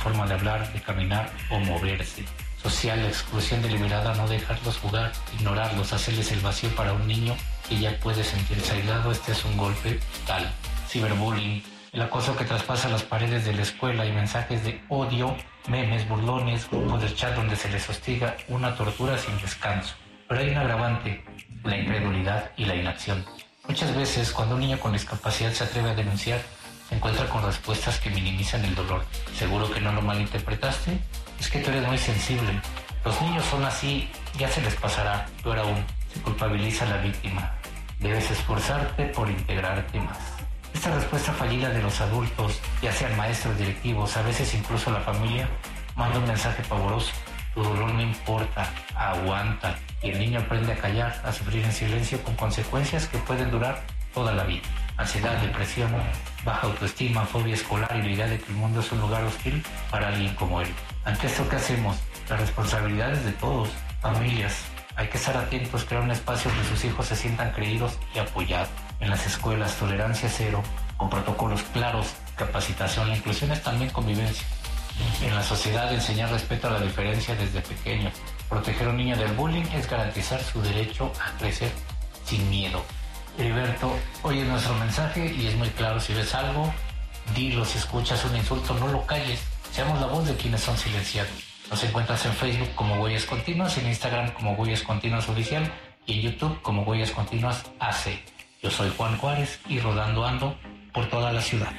forma de hablar, de caminar o moverse. Social, la exclusión deliberada, no dejarlos jugar, ignorarlos, hacerles el vacío para un niño que ya puede sentirse aislado. Este es un golpe tal. Ciberbullying, el acoso que traspasa las paredes de la escuela y mensajes de odio, memes, burlones, grupos de chat donde se les hostiga, una tortura sin descanso. Pero hay un agravante, la incredulidad y la inacción. Muchas veces, cuando un niño con discapacidad se atreve a denunciar, se encuentra con respuestas que minimizan el dolor. ¿Seguro que no lo malinterpretaste? Es que tú eres muy sensible. Los niños son así, ya se les pasará. Peor aún, se culpabiliza a la víctima. Debes esforzarte por integrarte más. Esta respuesta fallida de los adultos, ya sean maestros, directivos, a veces incluso la familia, manda un mensaje pavoroso. Tu dolor no importa, aguanta. Y el niño aprende a callar, a sufrir en silencio con consecuencias que pueden durar toda la vida. Ansiedad, depresión, baja autoestima, fobia escolar y la idea de que el mundo es un lugar hostil para alguien como él. Ante esto, ¿qué hacemos? La responsabilidad es de todos, familias. Hay que estar atentos, crear un espacio donde sus hijos se sientan creídos y apoyados. En las escuelas, tolerancia cero, con protocolos claros, capacitación. La inclusión es también convivencia. En la sociedad, enseñar respeto a la diferencia desde pequeño. Proteger a un niño del bullying es garantizar su derecho a crecer sin miedo. Heriberto, oye nuestro mensaje y es muy claro. Si ves algo, dilo. Si escuchas un insulto, no lo calles. Seamos la voz de quienes son silenciados. Nos encuentras en Facebook como Huellas Continuas, en Instagram como Huellas Continuas Oficial y en YouTube como Huellas Continuas AC. Yo soy Juan Juárez y rodando ando por toda la ciudad.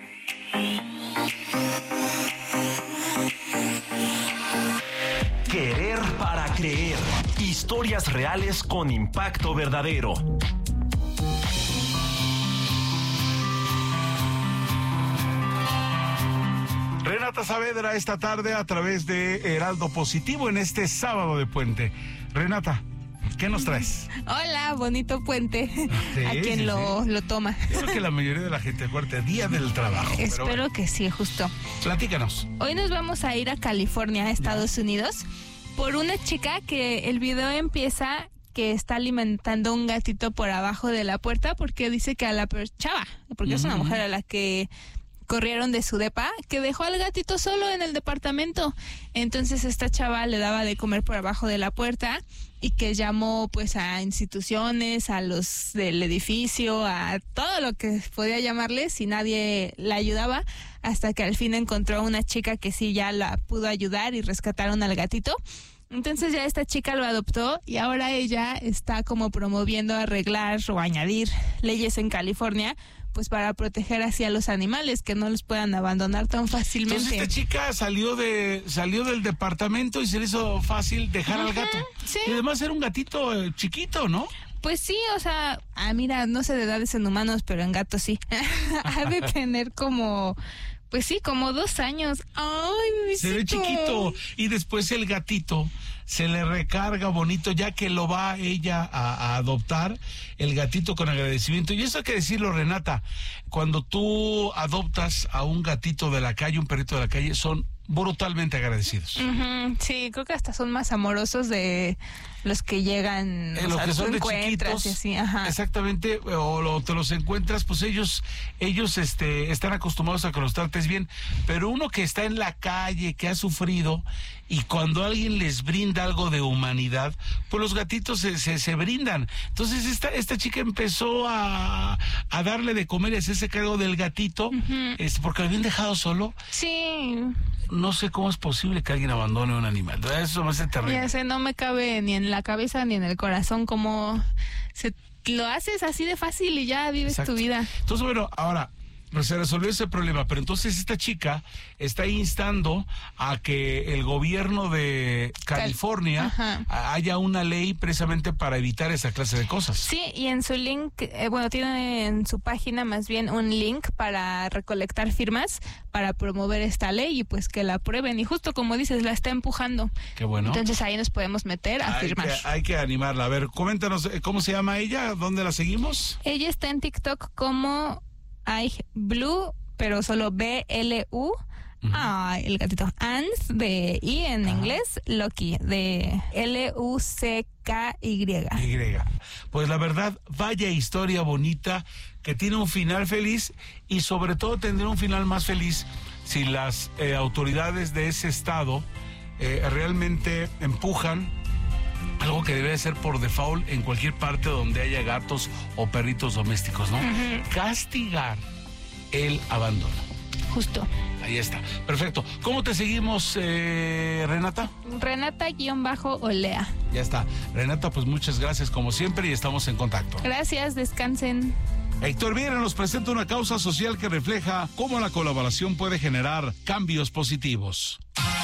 Querer para creer. Historias reales con impacto verdadero. Renata Saavedra esta tarde a través de Heraldo Positivo en este sábado de puente. Renata, ¿qué nos traes? Hola, bonito puente. Sí, a quien lo toma. Yo creo que la mayoría de la gente acuerda día del trabajo. Espero pero que sí, justo. Platícanos. Hoy nos vamos a ir a California, Estados Unidos, por una chica que el video empieza que está alimentando un gatito por abajo de la puerta porque dice que a la chava, porque es una mujer a la que corrieron de su depa, que dejó al gatito solo en el departamento. Entonces esta chava le daba de comer por abajo de la puerta y que llamó pues a instituciones, a los del edificio, a todo lo que podía llamarles y nadie la ayudaba, hasta que al fin encontró a una chica que sí ya la pudo ayudar y rescataron al gatito. Entonces ya esta chica lo adoptó y ahora ella está como promoviendo arreglar o añadir leyes en California pues para proteger así a los animales, que no los puedan abandonar tan fácilmente. Entonces esta chica salió del departamento y se le hizo fácil dejar al gato. Sí. Y además era un gatito chiquito, ¿no? Pues sí, o sea, mira, no sé de edades en humanos, pero en gatos sí. Ha de tener como... Pues sí, como 2 años. ¡Ay, bebecito! Se ve chiquito. Y después el gatito se le recarga bonito, ya que lo va ella a adoptar, el gatito con agradecimiento. Y eso hay que decirlo, Renata, cuando tú adoptas a un gatito de la calle, un perrito de la calle, son brutalmente agradecidos. Sí, creo que hasta son más amorosos de los que llegan, los que son de chiquitos, y así, ajá. Exactamente, o te los encuentras, pues ellos están acostumbrados a que los trates bien, pero uno que está en la calle, que ha sufrido, y cuando alguien les brinda algo de humanidad, pues los gatitos se brindan. Entonces esta chica empezó a darle de comer y hacerse cargo del gatito, porque lo habían dejado solo. Sí. No sé cómo es posible que alguien abandone un animal. Eso me hace terrible. Ya sé, no me cabe ni en la cabeza ni en el corazón cómo lo haces así de fácil y ya vives tu vida. Entonces, bueno, ahora se resolvió ese problema, pero entonces esta chica está instando a que el gobierno de California haya una ley precisamente para evitar esa clase de cosas. Sí, y en su link, tiene en su página más bien un link para recolectar firmas para promover esta ley y pues que la aprueben. Y justo como dices, la está empujando. Qué bueno. Entonces ahí nos podemos meter a firmar. Hay que animarla. A ver, coméntanos, ¿cómo se llama ella? ¿Dónde la seguimos? Ella está en TikTok como Blue, pero solo BLU. Ay, el gatito. Ans de I en inglés, Lucky de LUCKY. Pues la verdad, vaya historia bonita que tiene un final feliz y sobre todo tendrá un final más feliz si las autoridades de ese estado realmente empujan algo que debe ser por default en cualquier parte donde haya gatos o perritos domésticos, ¿no? Castigar el abandono. Justo. Ahí está. Perfecto. ¿Cómo te seguimos, Renata? Renata_Olea. Ya está. Renata, pues muchas gracias como siempre y estamos en contacto. Gracias, descansen. Héctor Vieira nos presenta una causa social que refleja cómo la colaboración puede generar cambios positivos.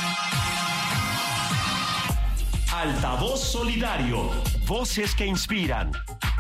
Altavoz Solidario. Voces que inspiran.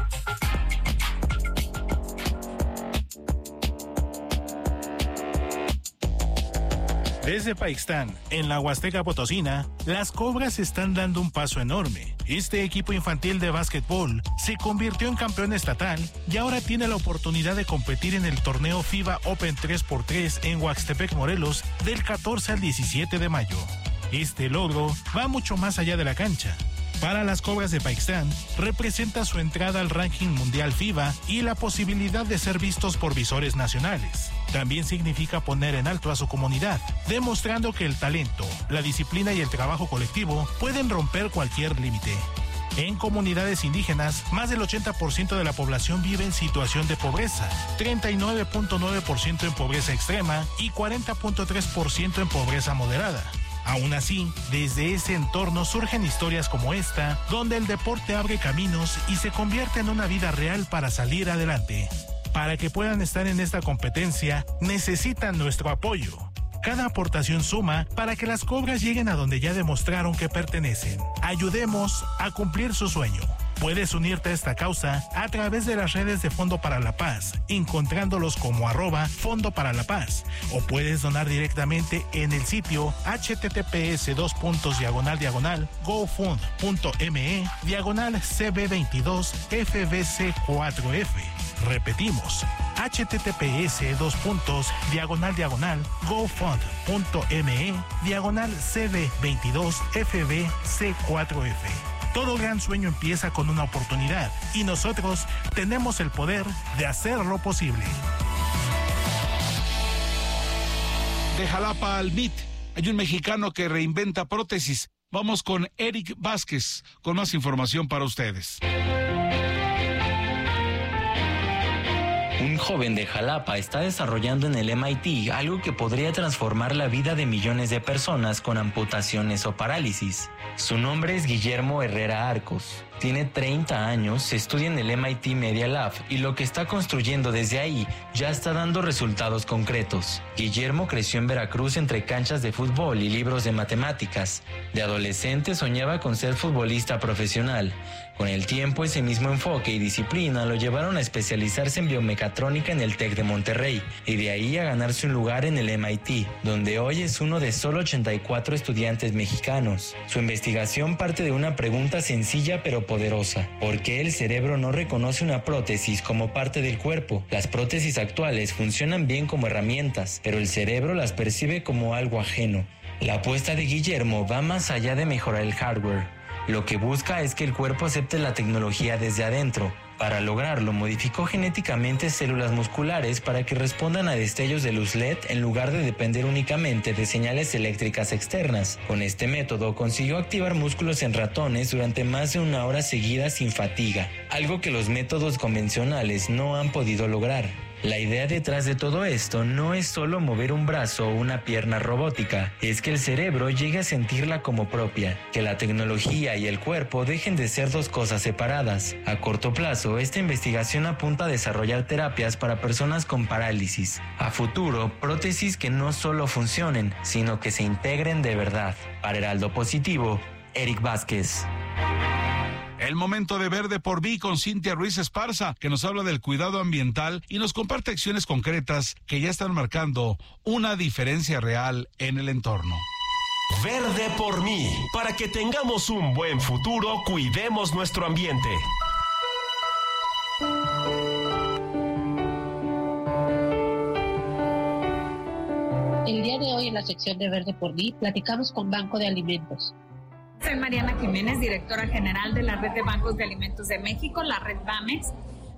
Desde Paixtán, en la Huasteca Potosina, las Cobras están dando un paso enorme. Este equipo infantil de básquetbol se convirtió en campeón estatal y ahora tiene la oportunidad de competir en el torneo FIBA Open 3x3 en Huaxtepec, Morelos, del 14 al 17 de mayo. Este logro va mucho más allá de la cancha. Para las Cobras de Paixtán, representa su entrada al ranking mundial FIBA y la posibilidad de ser vistos por visores nacionales. También significa poner en alto a su comunidad, demostrando que el talento, la disciplina y el trabajo colectivo pueden romper cualquier límite. En comunidades indígenas, más del 80% de la población vive en situación de pobreza, 39.9% en pobreza extrema y 40.3% en pobreza moderada. Aún así, desde ese entorno surgen historias como esta, donde el deporte abre caminos y se convierte en una vida real para salir adelante. Para que puedan estar en esta competencia, necesitan nuestro apoyo. Cada aportación suma para que las Cobras lleguen a donde ya demostraron que pertenecen. Ayudemos a cumplir su sueño. Puedes unirte a esta causa a través de las redes de Fondo para la Paz, encontrándolos como @Fondo para la Paz, o puedes donar directamente en el sitio https://gofund.me/CB22FBC4F. Repetimos, https://gofund.me/CB22FBC4F. Todo gran sueño empieza con una oportunidad y nosotros tenemos el poder de hacerlo posible. De Jalapa al MIT, hay un mexicano que reinventa prótesis. Vamos con Eric Vázquez, con más información para ustedes. Un joven de Jalapa está desarrollando en el MIT algo que podría transformar la vida de millones de personas con amputaciones o parálisis. Su nombre es Guillermo Herrera Arcos. Tiene 30 años, estudia en el MIT Media Lab y lo que está construyendo desde ahí ya está dando resultados concretos. Guillermo creció en Veracruz entre canchas de fútbol y libros de matemáticas. De adolescente soñaba con ser futbolista profesional. Con el tiempo, ese mismo enfoque y disciplina lo llevaron a especializarse en biomecatrónica en el TEC de Monterrey y de ahí a ganarse un lugar en el MIT, donde hoy es uno de solo 84 estudiantes mexicanos. Su investigación parte de una pregunta sencilla pero poderosa: ¿por qué el cerebro no reconoce una prótesis como parte del cuerpo? Las prótesis actuales funcionan bien como herramientas, pero el cerebro las percibe como algo ajeno. La apuesta de Guillermo va más allá de mejorar el hardware. Lo que busca es que el cuerpo acepte la tecnología desde adentro. Para lograrlo, modificó genéticamente células musculares para que respondan a destellos de luz LED en lugar de depender únicamente de señales eléctricas externas. Con este método consiguió activar músculos en ratones durante más de 1 hora seguida sin fatiga, algo que los métodos convencionales no han podido lograr. La idea detrás de todo esto no es solo mover un brazo o una pierna robótica, es que el cerebro llegue a sentirla como propia, que la tecnología y el cuerpo dejen de ser dos cosas separadas. A corto plazo, esta investigación apunta a desarrollar terapias para personas con parálisis. A futuro, prótesis que no solo funcionen, sino que se integren de verdad. Para Heraldo Positivo, Eric Vázquez. El momento de Verde por Mí con Cintia Ruiz Esparza, que nos habla del cuidado ambiental y nos comparte acciones concretas que ya están marcando una diferencia real en el entorno. Verde por Mí. Para que tengamos un buen futuro, cuidemos nuestro ambiente. El día de hoy en la sección de Verde por Mí platicamos con Banco de Alimentos. Soy Mariana Jiménez, directora general de la Red de Bancos de Alimentos de México, la Red BAMEX,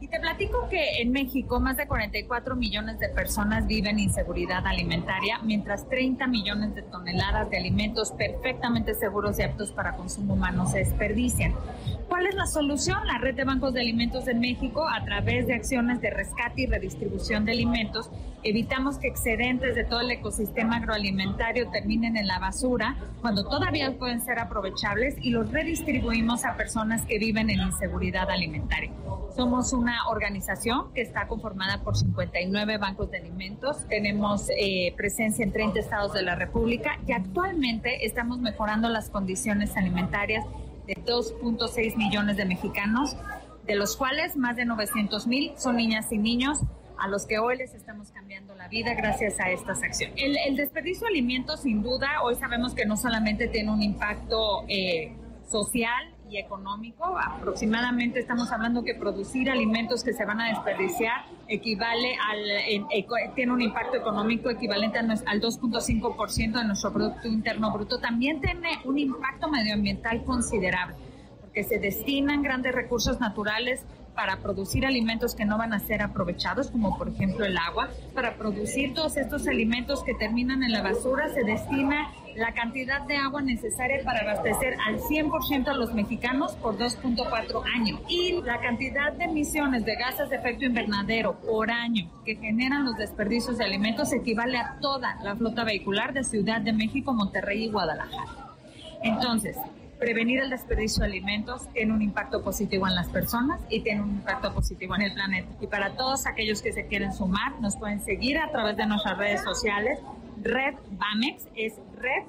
Y te platico que en México más de 44 millones de personas viven inseguridad alimentaria, mientras 30 millones de toneladas de alimentos perfectamente seguros y aptos para consumo humano se desperdician. ¿Cuál es la solución? La Red de Bancos de Alimentos de México, a través de acciones de rescate y redistribución de alimentos, evitamos que excedentes de todo el ecosistema agroalimentario terminen en la basura cuando todavía pueden ser aprovechables y los redistribuimos a personas que viven en inseguridad alimentaria. Somos una organización que está conformada por 59 bancos de alimentos. Tenemos presencia en 30 estados de la República y actualmente estamos mejorando las condiciones alimentarias de 2.6 millones de mexicanos, de los cuales más de 900,000 son niñas y niños a los que hoy les estamos cambiando la vida gracias a estas acciones. El desperdicio de alimentos, sin duda, hoy sabemos que no solamente tiene un impacto social y económico. Aproximadamente estamos hablando que producir alimentos que se van a desperdiciar equivale tiene un impacto económico equivalente al 2.5% de nuestro Producto Interno Bruto. También tiene un impacto medioambiental considerable, porque se destinan grandes recursos naturales para producir alimentos que no van a ser aprovechados, como por ejemplo el agua. Para producir todos estos alimentos que terminan en la basura se destina la cantidad de agua necesaria para abastecer al 100% a los mexicanos por 2.4 años. Y la cantidad de emisiones de gases de efecto invernadero por año que generan los desperdicios de alimentos equivale a toda la flota vehicular de Ciudad de México, Monterrey y Guadalajara. Entonces, prevenir el desperdicio de alimentos tiene un impacto positivo en las personas y tiene un impacto positivo en el planeta. Y para todos aquellos que se quieren sumar, nos pueden seguir a través de nuestras redes sociales. Red Bamex es Red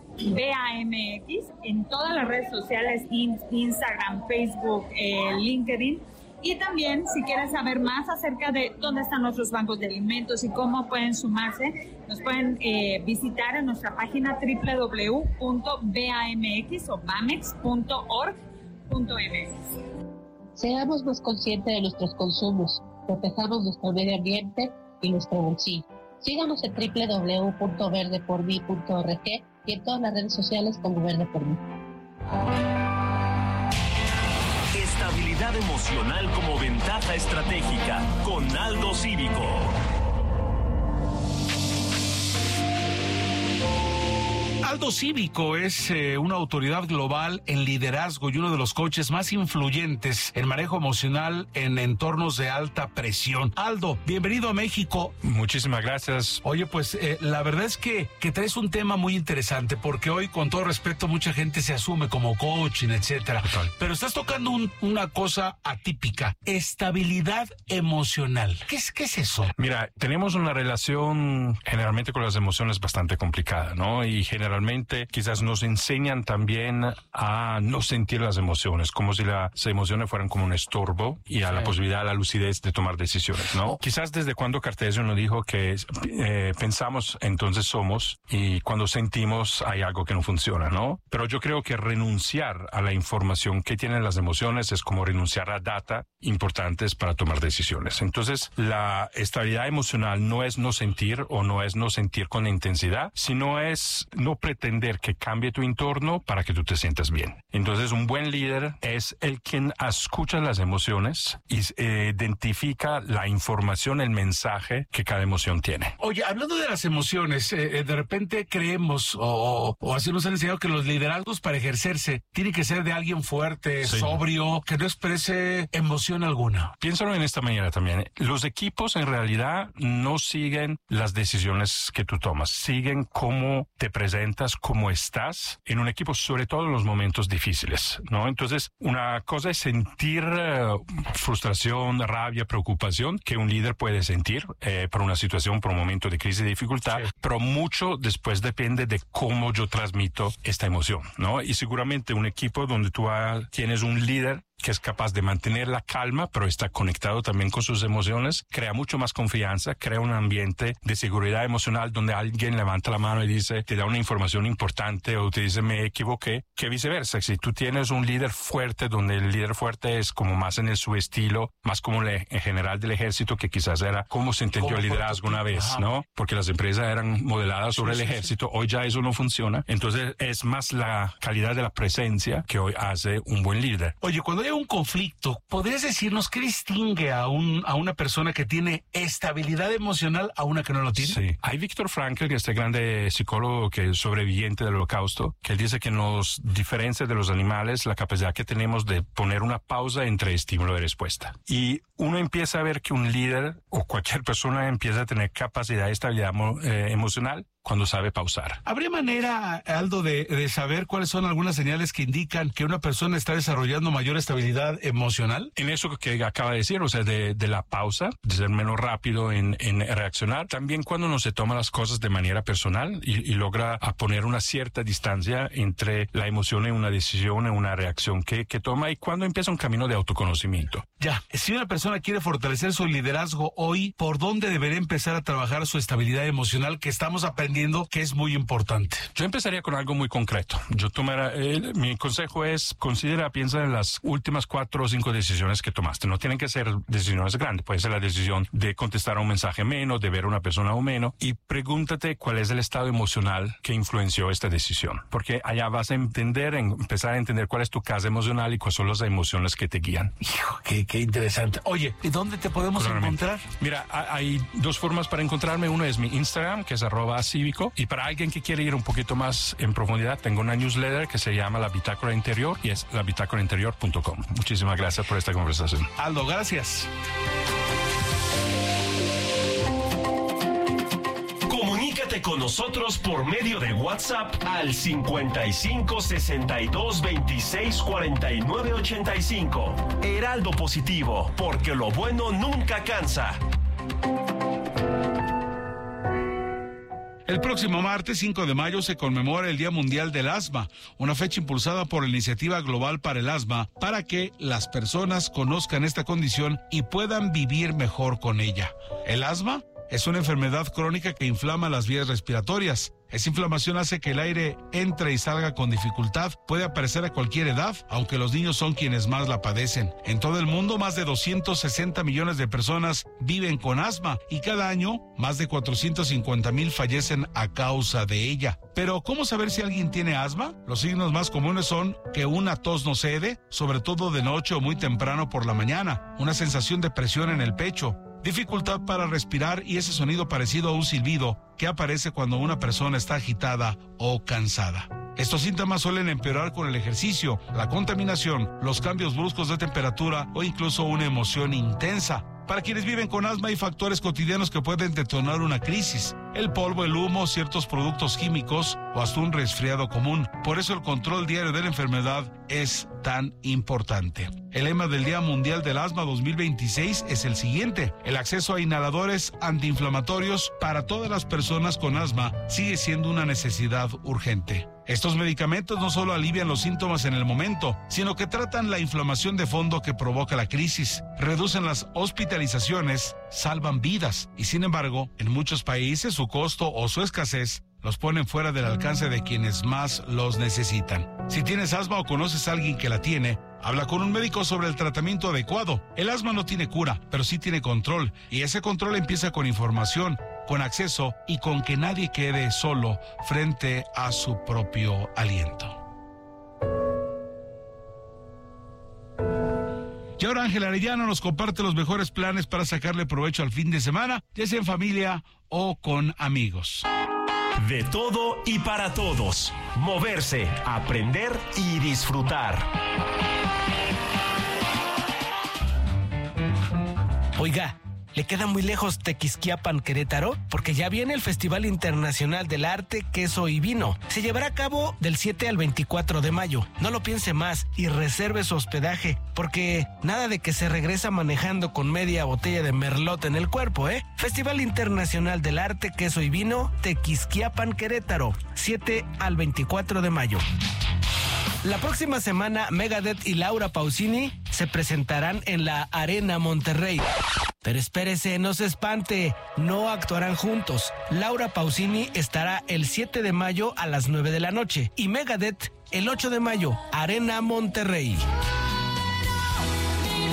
BAMX en todas las redes sociales, Instagram, Facebook, LinkedIn. Y también, si quieren saber más acerca de dónde están nuestros bancos de alimentos y cómo pueden sumarse, nos pueden visitar en nuestra página www.bamx o bamex.org.mx. Seamos más conscientes de nuestros consumos, protejamos nuestro medio ambiente y nuestro bolsillo. Síganos en www.verdepormi.org y en todas las redes sociales como Verde por Mí. Estabilidad emocional como ventaja estratégica con Aldo Cívico. Aldo Cívico es una autoridad global en liderazgo y uno de los coaches más influyentes en manejo emocional en entornos de alta presión. Aldo, bienvenido a México. Muchísimas gracias. Oye, pues la verdad es que traes un tema muy interesante, porque hoy, con todo respeto, mucha gente se asume como coaching, etcétera. Total. Pero estás tocando una cosa atípica: estabilidad emocional. ¿Qué es eso? Mira, tenemos una relación generalmente con las emociones bastante complicada, ¿no? Y generalmente quizás nos enseñan también a no sentir las emociones, como si las emociones fueran como un estorbo y a la posibilidad, a la lucidez de tomar decisiones, ¿no? Quizás desde cuando Cartesio nos dijo que pensamos, entonces somos, y cuando sentimos hay algo que no funciona, ¿no? Pero yo creo que renunciar a la información que tienen las emociones es como renunciar a data importantes para tomar decisiones. Entonces, la estabilidad emocional no es no sentir o no es no sentir con intensidad, sino es no pretender que cambie tu entorno para que tú te sientas bien. Entonces, un buen líder es el quien escucha las emociones y identifica la información, el mensaje que cada emoción tiene. Oye, hablando de las emociones, de repente creemos o así nos han enseñado que los liderazgos, para ejercerse, tienen que ser de alguien fuerte, sobrio, que no exprese emoción alguna. Piénsalo en esta manera también. Los equipos en realidad no siguen las decisiones que tú tomas, siguen cómo te presentas, cómo estás en un equipo, sobre todo en los momentos difíciles, ¿no? Entonces, una cosa es sentir frustración, rabia, preocupación, que un líder puede sentir por una situación, por un momento de crisis y dificultad, pero mucho después depende de cómo yo transmito esta emoción, ¿no? Y seguramente un equipo donde tú tienes un líder que es capaz de mantener la calma, pero está conectado también con sus emociones, crea mucho más confianza, crea un ambiente de seguridad emocional donde alguien levanta la mano y dice, te da una información importante o te dice, me equivoqué, que viceversa. Si tú tienes un líder fuerte, donde el líder fuerte es como más en su estilo, más como el general del ejército, que quizás era como se entendió el liderazgo una vez, ¿no? Porque las empresas eran modeladas sobre el ejército, hoy ya eso no funciona. Entonces es más la calidad de la presencia que hoy hace un buen líder. Oye, cuando hay un conflicto, ¿podrías decirnos qué distingue a una persona que tiene estabilidad emocional a una que no lo tiene? Sí. Hay Viktor Frankl, que es este grande psicólogo que es sobreviviente del Holocausto, que él dice que nos diferencia de los animales la capacidad que tenemos de poner una pausa entre estímulo y respuesta. Y uno empieza a ver que un líder o cualquier persona empieza a tener capacidad de estabilidad emocional cuando sabe pausar. ¿Habría manera, Aldo, de saber cuáles son algunas señales que indican que una persona está desarrollando mayor estabilidad emocional? En eso que acaba de decir, o sea, de la pausa, de ser menos rápido en reaccionar. También cuando no se toma las cosas de manera personal y logra poner una cierta distancia entre la emoción y una decisión y una reacción que toma, y cuando empieza un camino de autoconocimiento. Ya, si una persona quiere fortalecer su liderazgo hoy, ¿por dónde debería empezar a trabajar su estabilidad emocional, que estamos aprendiendo que es muy importante? Yo empezaría con algo muy concreto. Mi consejo es, piensa en las últimas 4 o 5 decisiones que tomaste. No tienen que ser decisiones grandes. Puede ser la decisión de contestar a un mensaje menos, de ver a una persona o menos, y pregúntate cuál es el estado emocional que influenció esta decisión. Porque allá vas a empezar a entender cuál es tu casa emocional y cuáles son las emociones que te guían. Hijo, qué interesante. Oye, ¿y dónde te podemos encontrar? Mira, hay 2 formas para encontrarme. Uno es mi Instagram, que es @cívico, y para alguien que quiere ir un poquito más en profundidad, tengo una newsletter que se llama La Bitácora Interior, y es labitácorainterior.com. Muchísimas gracias por esta conversación. Aldo, gracias. Comunícate con nosotros por medio de WhatsApp al 55 62 26 49 85. Heraldo Positivo, porque lo bueno nunca cansa. El próximo martes 5 de mayo se conmemora el Día Mundial del Asma, una fecha impulsada por la Iniciativa Global para el Asma, para que las personas conozcan esta condición y puedan vivir mejor con ella. El asma es una enfermedad crónica que inflama las vías respiratorias. Esa inflamación hace que el aire entre y salga con dificultad. Puede aparecer a cualquier edad, aunque los niños son quienes más la padecen. En todo el mundo, más de 260 millones de personas viven con asma y cada año más de 450,000 fallecen a causa de ella. Pero, ¿cómo saber si alguien tiene asma? Los signos más comunes son que una tos no cede, sobre todo de noche o muy temprano por la mañana, una sensación de presión en el pecho, dificultad para respirar y ese sonido parecido a un silbido que aparece cuando una persona está agitada o cansada. Estos síntomas suelen empeorar con el ejercicio, la contaminación, los cambios bruscos de temperatura o incluso una emoción intensa. Para quienes viven con asma hay factores cotidianos que pueden detonar una crisis. El polvo, el humo, ciertos productos químicos o hasta un resfriado común. Por eso el control diario de la enfermedad es tan importante. El lema del Día Mundial del Asma 2026 es el siguiente: el acceso a inhaladores antiinflamatorios para todas las personas con asma sigue siendo una necesidad urgente. Estos medicamentos no solo alivian los síntomas en el momento, sino que tratan la inflamación de fondo que provoca la crisis, reducen las hospitalizaciones, salvan vidas y sin embargo, en muchos países su costo o su escasez los ponen fuera del alcance de quienes más los necesitan. Si tienes asma o conoces a alguien que la tiene, habla con un médico sobre el tratamiento adecuado. El asma no tiene cura, pero sí tiene control, y ese control empieza con información, con acceso y con que nadie quede solo frente a su propio aliento. Y ahora Ángel Arellano nos comparte los mejores planes para sacarle provecho al fin de semana, ya sea en familia o con amigos. De todo y para todos. Moverse, aprender y disfrutar. Oiga, ¿le queda muy lejos Tequisquiapan, Querétaro? Porque ya viene el Festival Internacional del Arte, Queso y Vino. Se llevará a cabo del 7 al 24 de mayo. No lo piense más y reserve su hospedaje, porque nada de que se regresa manejando con media botella de merlot en el cuerpo, ¿eh? Festival Internacional del Arte, Queso y Vino, Tequisquiapan, Querétaro, 7 al 24 de mayo. La próxima semana, Megadeth y Laura Pausini se presentarán en la Arena Monterrey. Pero espérese, no se espante, no actuarán juntos. Laura Pausini estará el 7 de mayo a las 9 de la noche y Megadeth el 8 de mayo, Arena Monterrey.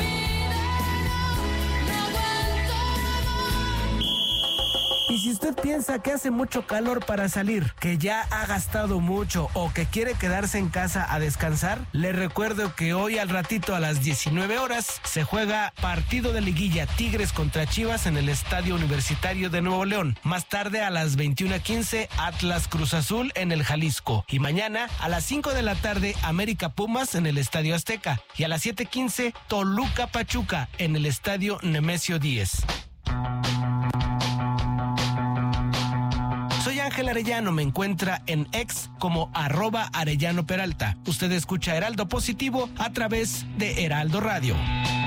Y si usted piensa piensa que hace mucho calor para salir, que ya ha gastado mucho o que quiere quedarse en casa a descansar, le recuerdo que hoy al ratito a las 19 horas se juega partido de liguilla Tigres contra Chivas en el Estadio Universitario de Nuevo León. Más tarde a las 21:15 Atlas Cruz Azul en el Jalisco. Y mañana a las 5 de la tarde América Pumas en el Estadio Azteca. Y a las 7:15 Toluca Pachuca en el Estadio Nemesio 10. Soy Ángel Arellano, me encuentra en X como @Arellano Peralta. Usted escucha Heraldo Positivo a través de Heraldo Radio.